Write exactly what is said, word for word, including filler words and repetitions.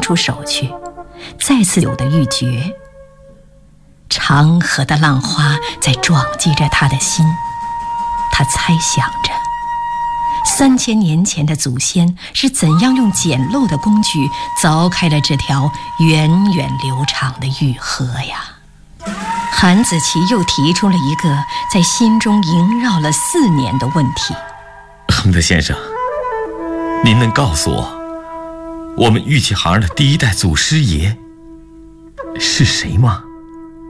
出手去，再次有的欲绝。长河的浪花在撞击着他的心，他猜想着三千年前的祖先是怎样用简陋的工具凿开了这条源远流长的玉河呀。韩子奇又提出了一个在心中萦绕了四年的问题： 亨德先生，您能告诉我，我们玉器行的第一代祖师爷是谁吗？